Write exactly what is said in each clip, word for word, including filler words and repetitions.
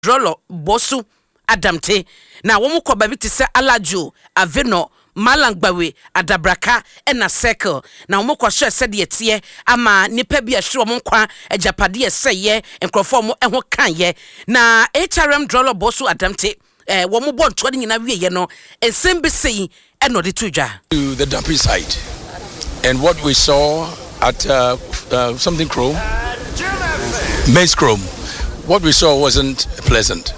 Drolo Bosu Adamte na womu kwa babiti se Alajo Aveno Malangbawe Adabraka ena circle na womu kwa share said yetie ama nipe bi ahwe womu kwa ejapade seye enkrofo mo eho kan ye na H R M Drolo Bosu Adamte eh womu bon to nyina wie ye no ensem bi sei eno de tuja to the dumping site. And what we saw at uh, uh, something chrome maize chrome, what we saw wasn't pleasant.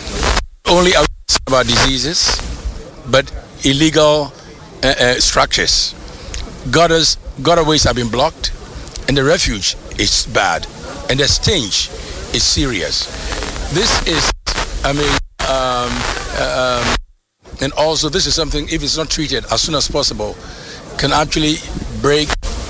Only about diseases, but illegal uh, uh, structures. Gutters, gutterways have been blocked, and the refuge is bad, and the stench is serious. This is, I mean, um, um, and also this is something, if it's not treated as soon as possible, can actually break.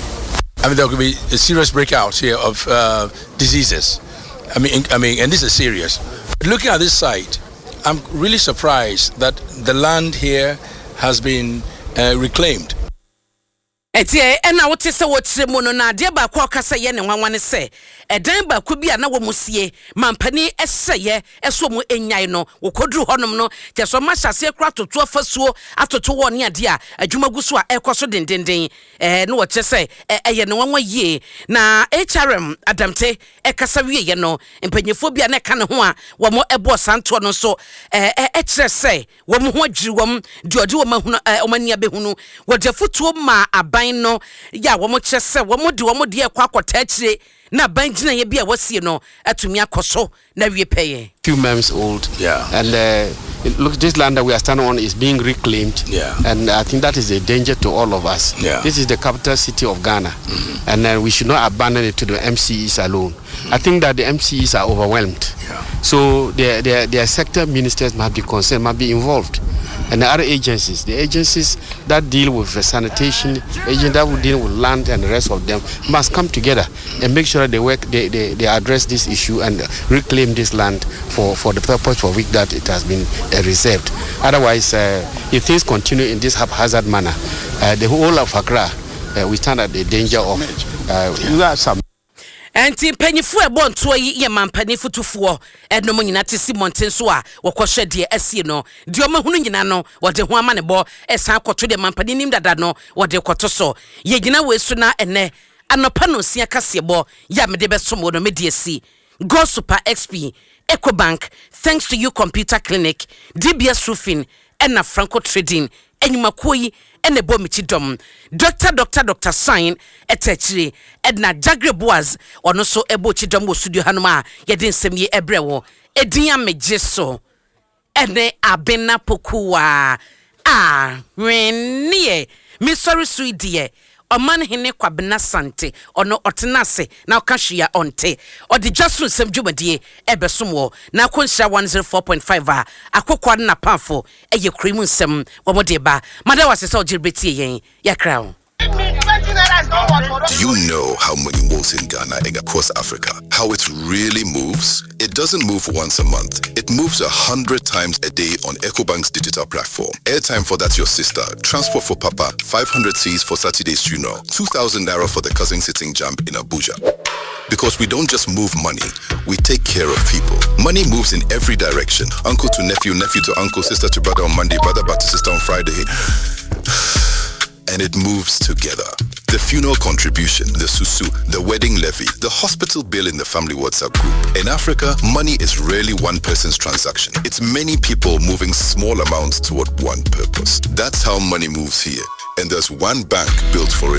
I mean, there could be a serious breakout here of uh, diseases. I mean, I mean, and this is serious. But looking at this site, I'm really surprised that the land here has been uh, reclaimed. Etie ena wote se wotre mu no na de ba kwa kasa ye ne nwanwane se edan ba ku bia na wo musie mampani eseye eso mu enyan no wokodru honom no je so ma hyase kra toto afasuo atoto wo ne ade a adwumagu so a ekoso dendenden eh no wo che se eye ne nwanwa yie na H R M Adamte ekasa wie ye no empanyefo bia na ka ne ho a wo mo ebo santo no so eh e kire se wo mo ho adwiri wo m de ode wo mahunu o mania behunu wo de futuo ma aba no ya wo mo chese wo mo de wo mo de ekwa kwota akire na banjina ye bia wasie no atumi akoso na wie peye few months old. Yeah. And uh, it looks this land that we are standing on is being reclaimed. Yeah. And I think that is a danger to all of us. Yeah. This is the capital city of Ghana. Mm-hmm. And uh, we should not abandon it to the M C Es alone. Mm-hmm. I think that the M C Es are overwhelmed. Yeah. So their, their, their sector ministers must be concerned, must be involved. And the other agencies, the agencies that deal with the sanitation, agents that will deal with land and the rest of them must come together and make sure they work, they, they, they address this issue and reclaim this land for, for the purpose for which that it has been uh, reserved. Otherwise, uh, if things continue in this haphazard manner, uh, the whole of Accra, uh, we stand at the danger of uh, yeah. some. Enti panyifu ebo nto yi ye mampani futufuo edno mo nyina tesi monten so a wokohwe de asie no de o mahunu nyina no wode ho ama ne bo esan koto de mampani nim dada no wode koto so ye nyina wesu na ene anopa no sia kase bo ya me de besomo no me de asi Go Super X P Ecobank thanks to you Computer Clinic D B S Roofing and Franco Trading enyuma koyi ene bo michidom Doctor Doctor Doctor Sign etechiri edna Jagre Boaz ono so ebo chidom wo studio hanoma yede nsem ye ebrewo edin amejeso ene abena pokuwa ah renie mi sorry sweet dear Oman hene kwabena sante ono otenase na okahwia onte odi jasu nsem dwumadie ebesomwo na konhia one oh four point five a akokwa na pamfo eye krimu nsem womode ba mada wasese ogirebetie yen yakra. Do you know how money moves in Ghana and across Africa? How it really moves? It doesn't move once a month. It moves a hundred times a day on Ecobank's digital platform. Airtime for That's Your Sister. Transport for Papa. five hundred C's for Saturday's funeral. two thousand naira for the cousin sitting jump in Abuja. Because we don't just move money, we take care of people. Money moves in every direction. Uncle to nephew, nephew to uncle, sister to brother on Monday, brother back to sister on Friday. And it moves together. The funeral contribution, the susu, the wedding levy, the hospital bill in the family WhatsApp group. In Africa, money is rarely one person's transaction. It's many people moving small amounts toward one purpose. That's how money moves here. And there's one bank built for it.